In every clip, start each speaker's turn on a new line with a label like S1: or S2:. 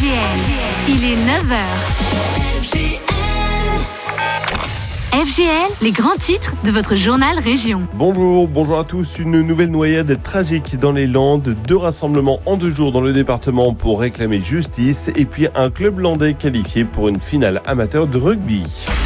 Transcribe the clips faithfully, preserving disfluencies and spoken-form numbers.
S1: L. Il est neuf heures. F G L. F G L, les grands titres de votre journal Région.
S2: Bonjour, bonjour à tous. Une nouvelle noyade tragique dans les Landes. Deux rassemblements en deux jours dans le département pour réclamer justice. Et puis un club landais qualifié pour une finale amateur de rugby.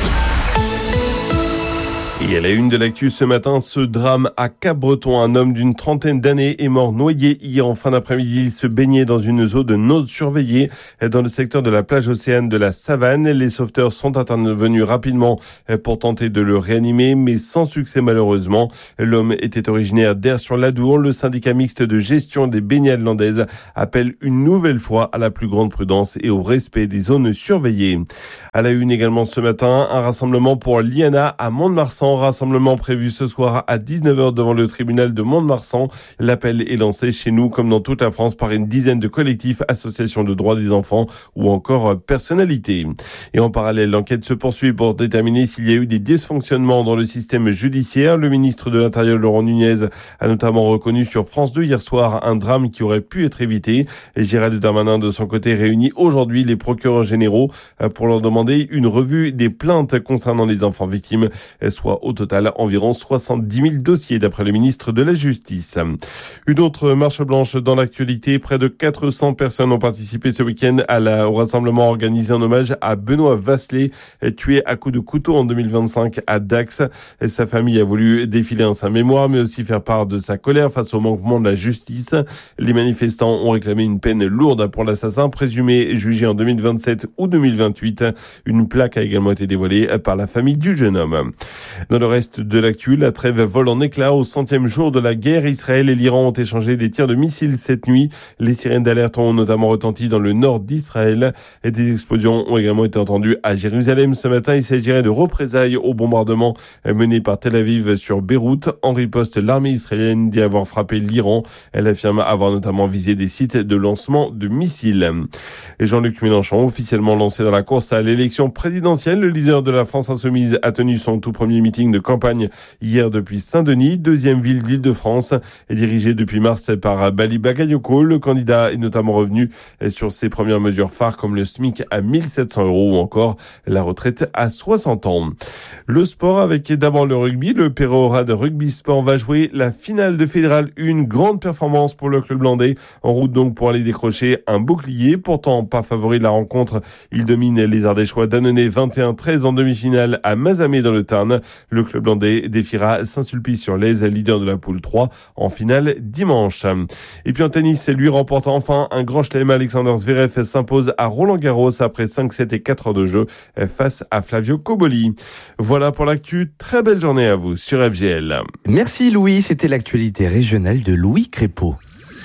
S2: Et à la une de l'actu ce matin, ce drame à Cap-Breton. Un homme d'une trentaine d'années est mort noyé hier en fin d'après-midi. Il se baignait dans une zone non surveillée dans le secteur de la plage océane de la Savane. Les sauveteurs sont intervenus rapidement pour tenter de le réanimer, mais sans succès malheureusement. L'homme était originaire d'Aire-sur-l'Adour. Le syndicat mixte de gestion des baignades landaises appelle une nouvelle fois à la plus grande prudence et au respect des zones surveillées. À la une également ce matin, un rassemblement pour l'I A N A à Mont-de-Marsan. Rassemblement prévu ce soir à dix-neuf heures devant le tribunal de Mont-de-Marsan. L'appel est lancé chez nous comme dans toute la France par une dizaine de collectifs, associations de droits des enfants ou encore personnalités. Et en parallèle, l'enquête se poursuit pour déterminer s'il y a eu des dysfonctionnements dans le système judiciaire. Le ministre de l'Intérieur, Laurent Nunez, a notamment reconnu sur France deux hier soir un drame qui aurait pu être évité. Et Gérald Darmanin, de son côté, réunit aujourd'hui les procureurs généraux pour leur demander une revue des plaintes concernant les enfants victimes, soit au total environ soixante-dix mille dossiers d'après le ministre de la Justice. Une autre marche blanche dans l'actualité. Près de quatre cents personnes ont participé ce week-end à la, au rassemblement organisé en hommage à Benoît Vasselet, tué à coups de couteau en deux mille vingt-cinq à Dax. Et sa famille a voulu défiler en sa mémoire, mais aussi faire part de sa colère face au manquement de la justice. Les manifestants ont réclamé une peine lourde pour l'assassin présumé jugé en deux mille vingt-sept ou deux mille vingt-huit. Une plaque a également été dévoilée par la famille du jeune homme. Dans le reste de l'actu, la trêve vole en éclats au centième jour de la guerre. Israël et l'Iran ont échangé des tirs de missiles cette nuit. Les sirènes d'alerte ont notamment retenti dans le nord d'Israël. Et des explosions ont également été entendues à Jérusalem ce matin. Il s'agirait de représailles au bombardement mené par Tel Aviv sur Beyrouth. En riposte, l'armée israélienne dit avoir frappé l'Iran. Elle affirme avoir notamment visé des sites de lancement de missiles. Et Jean-Luc Mélenchon, officiellement lancé dans la course à l'élection présidentielle, le leader de la France insoumise a tenu son tout premier meeting de campagne hier depuis Saint-Denis, deuxième ville d'Île-de-France, et dirigé depuis mars par Bali Bagayoko. Le candidat est notamment revenu sur ses premières mesures phares comme le SMIC à mille sept cents euros ou encore la retraite à soixante ans. Le sport avec d'abord le rugby. Le Peyrehorade Rugby Sport va jouer la finale de Fédéral un. Une grande performance pour le club landais. En route donc pour aller décrocher un bouclier. Pourtant pas favori de la rencontre, il domine les Ardéchois d'Annonay vingt et un treize en demi-finale à Mazamet dans le Tarn. Le club landais défiera Saint-Sulpice-sur-Lèze, leader de la poule trois, en finale dimanche. Et puis en tennis, lui remporte enfin un grand chelem. Alexander Zverev s'impose à Roland-Garros après cinq sept et quatre heures de jeu face à Flavio Cobolli. Voilà pour l'actu. Très belle journée à vous sur F G L.
S3: Merci Louis, c'était l'actualité régionale de Louis Crépeau.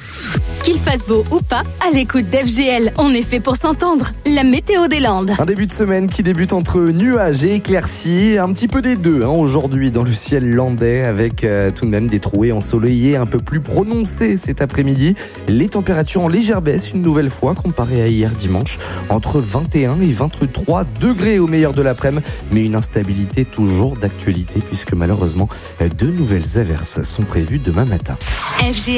S1: Qu'il fasse beau ou pas, à l'écoute d'F G L, on est fait pour s'entendre. La météo des Landes.
S3: Un début de semaine qui débute entre nuages et éclaircies, un petit peu des deux hein, aujourd'hui dans le ciel landais, avec euh, tout de même des trouées ensoleillées un peu plus prononcées cet après-midi. Les températures en légère baisse une nouvelle fois comparées à hier dimanche, entre vingt et un et vingt-trois degrés au meilleur de l'après-midi, mais une instabilité toujours d'actualité puisque malheureusement, deux nouvelles averses sont prévues demain matin.
S1: F G L.